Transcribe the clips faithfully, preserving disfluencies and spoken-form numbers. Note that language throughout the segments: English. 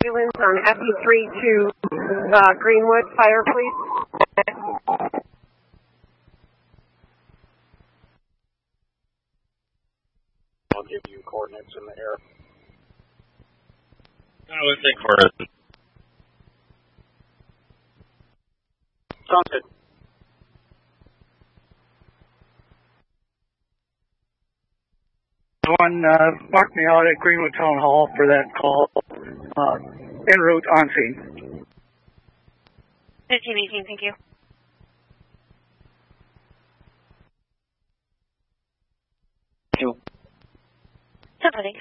ambulance on F E three to uh, Greenwood Fire, please. I'll give you coordinates in the air. I would think coordinates. Sounds good. One, uh, mark me out at Greenwood Town Hall for that call. Uh, en route on scene. fifteen eighteen, thank you. Two. Somebody.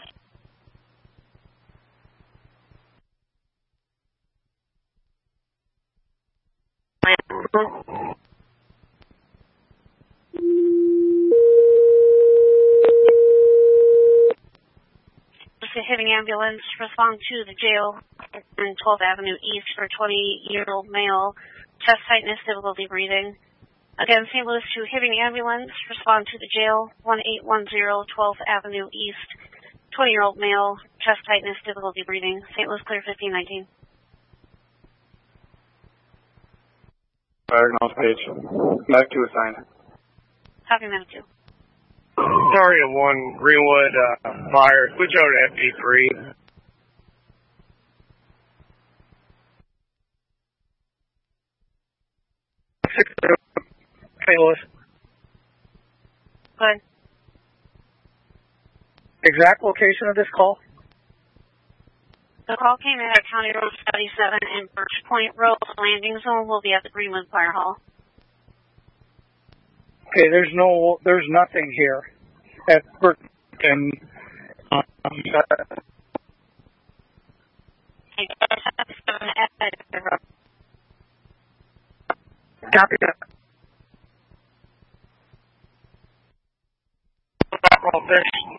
A heavy ambulance, respond to the jail in twelfth Avenue East for twenty-year-old male, chest tightness, difficulty breathing. Again, Saint Louis to heavy ambulance, respond to the jail, one eight one zero twelfth Avenue East, twenty-year-old male, chest tightness, difficulty breathing. Saint Louis clear fifteen nineteen. Diagnose page. Back to assigned. Copy, minute two. Sorry, one Greenwood uh, fire. Switch out to F E three. Six Saint Louis. Go ahead. Exact location of this call? The call came in at County Road seventy-seven and Birch Point Road. Landing zone will be at the Greenwood Fire Hall. Okay, there's no, there's nothing here at Birch and um, copy that. Roll fish.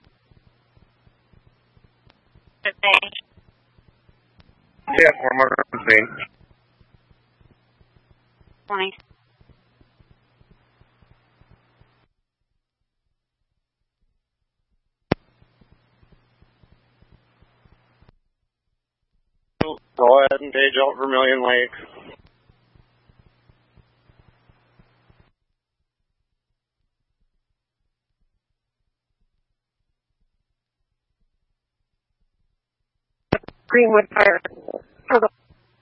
Yeah, one more thing. twenty. Go ahead and page out Vermilion Lake. Greenwood Fire. For the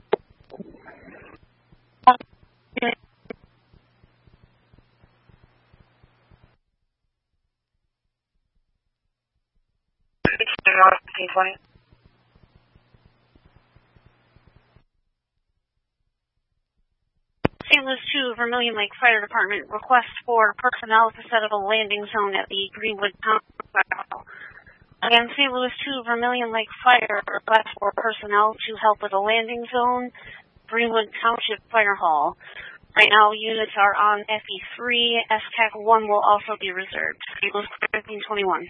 Saint Louis two Vermilion Lake Fire Department request for personnel to set up a landing zone at the Greenwood Town Hall. Again, Saint Louis two Vermilion Lake Fire request for personnel to help with a landing zone, Greenwood Township Fire Hall. Right now, units are on F E three. S T A C one will also be reserved. Saint Louis fifteen twenty-one.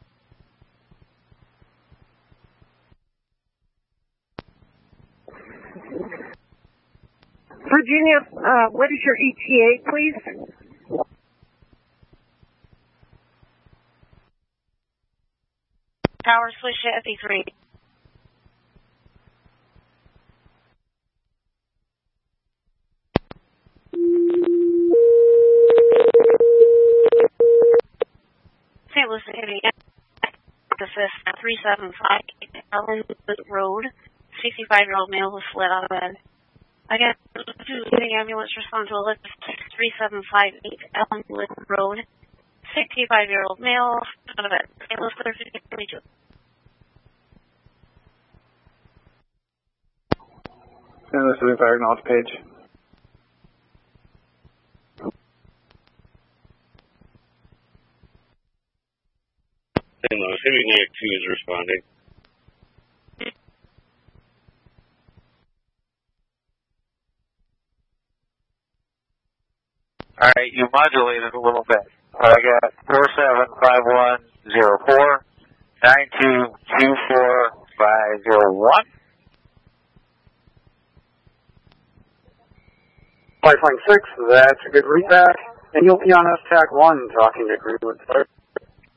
Virginia, uh, what is your E T A, please? Power switch to F E three. Saint Louis hitting assist at three seven five Ellenwood Road. sixty-five-year-old male was fled out of bed. Again, hitting ambulance respond to a three seven five eight Ellenwood Road. sixty-five-year-old male out of bed. Saint Louis clear fifteen twenty-two. And this is the diagnose page. Saint Louis, Heavy Lake two is responding. All right, you modulated a little bit. I got four seven five one zero four nine two two four five zero one. Lifeline six, that's a good readback. And you'll be on S T A C one talking to Greenwood Fire.